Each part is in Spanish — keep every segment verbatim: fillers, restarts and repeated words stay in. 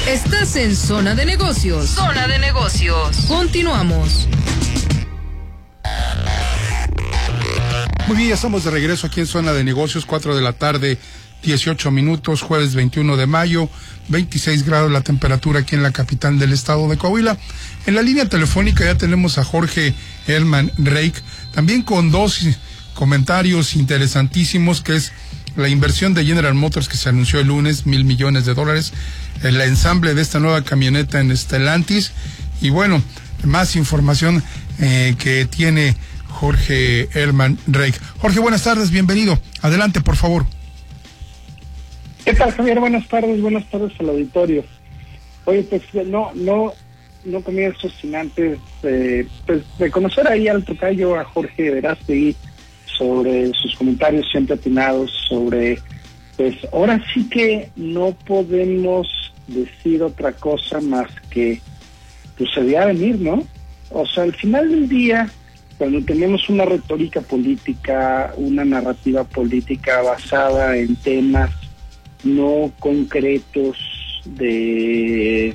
Estás en Zona de Negocios. Zona de Negocios. Continuamos. Muy bien, ya estamos de regreso aquí en Zona de Negocios, cuatro de la tarde, dieciocho minutos, jueves veintiuno de mayo, veintiséis grados la temperatura aquí en la capital del estado de Coahuila. En la línea telefónica ya tenemos a Jorge Herman Reik, también con dos comentarios interesantísimos, que es la inversión de General Motors que se anunció el lunes, mil millones de dólares, el ensamble de esta nueva camioneta en Stellantis, y bueno, más información eh, que tiene Jorge Herman Reik. Jorge, buenas tardes, bienvenido. Adelante, por favor. ¿Qué tal, Javier? Buenas tardes, buenas tardes al auditorio. Oye, pues no, no, no comienzo sin antes eh, pues, de conocer ahí al tocayo, a Jorge Verástegui, sobre sus comentarios siempre atinados, sobre, pues ahora sí que no podemos decir otra cosa más que, pues se debía venir, ¿no? O sea, al final del día, cuando tenemos una retórica política, una narrativa política basada en temas no concretos de,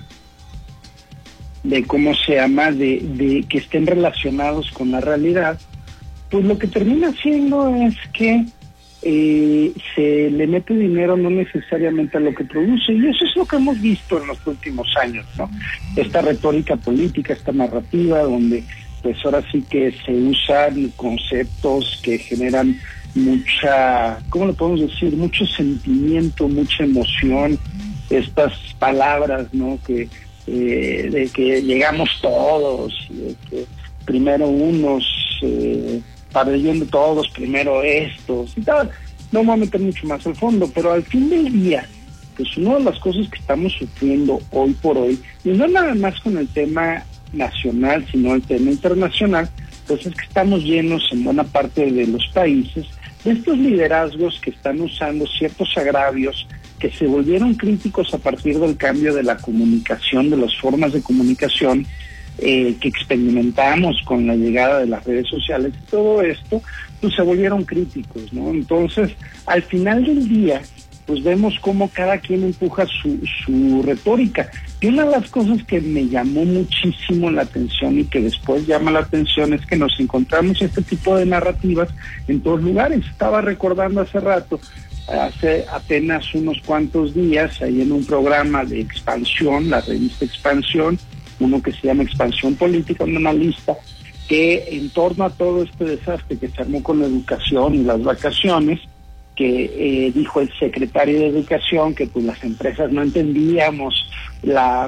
de cómo se llama, de, de que estén relacionados con la realidad, pues lo que termina haciendo es que eh, se le mete dinero no necesariamente a lo que produce, y eso es lo que hemos visto en los últimos años, ¿no? Esta retórica política, esta narrativa donde pues ahora sí que se usan conceptos que generan mucha, ¿cómo lo podemos decir? Mucho sentimiento, mucha emoción, estas palabras, ¿no? Que eh, de que llegamos todos, y de que primero unos, eh, para el bien de todos, primero estos, y tal. No me voy a meter mucho más al fondo, pero al fin del día, pues una de las cosas que estamos sufriendo hoy por hoy, y no nada más con el tema nacional, sino el tema internacional, pues es que estamos llenos en buena parte de los países de estos liderazgos que están usando ciertos agravios que se volvieron críticos a partir del cambio de la comunicación, de las formas de comunicación eh, que experimentamos con la llegada de las redes sociales, y todo esto, pues se volvieron críticos, ¿no? Entonces, al final del día, pues vemos cómo cada quien empuja su, su retórica. Y una de las cosas que me llamó muchísimo la atención y que después llama la atención es que nos encontramos este tipo de narrativas en todos lugares. Estaba recordando hace rato, hace apenas unos cuantos días, ahí en un programa de Expansión, la revista Expansión, uno que se llama Expansión Política, un analista, que en torno a todo este desastre que se armó con la educación y las vacaciones, que eh, dijo el secretario de Educación que pues las empresas no entendíamos la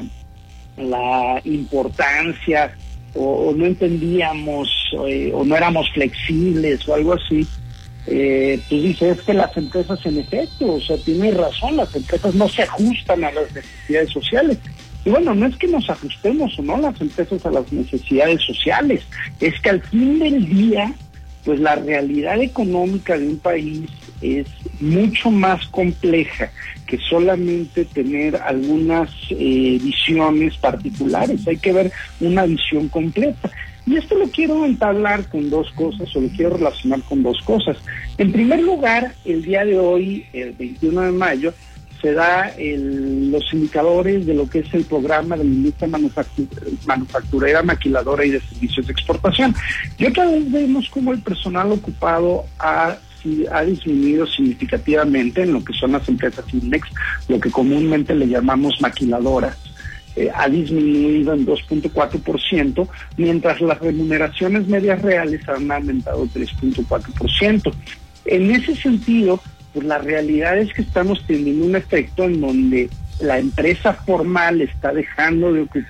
la importancia o, o no entendíamos eh, o no éramos flexibles o algo así, eh, pues dice, es que las empresas en efecto, o sea, tiene razón, las empresas no se ajustan a las necesidades sociales. Y bueno, no es que nos ajustemos o no las empresas a las necesidades sociales, es que al fin del día, pues la realidad económica de un país es mucho más compleja que solamente tener algunas eh, visiones particulares. Hay que ver una visión completa. Y esto lo quiero entablar con dos cosas, o lo quiero relacionar con dos cosas. En primer lugar, el día de hoy, el veintiuno de mayo, se da el, los indicadores de lo que es el programa de la industria manufactur manufacturera, maquiladora y de servicios de exportación. Y otra vez vemos cómo el personal ocupado ha, ha disminuido significativamente en lo que son las empresas INMEX, lo que comúnmente le llamamos maquiladoras. Eh, ha disminuido en dos punto cuatro por ciento, mientras las remuneraciones medias reales han aumentado tres punto cuatro por ciento. En ese sentido, pues la realidad es que estamos teniendo un efecto en donde la empresa formal está dejando de ocupar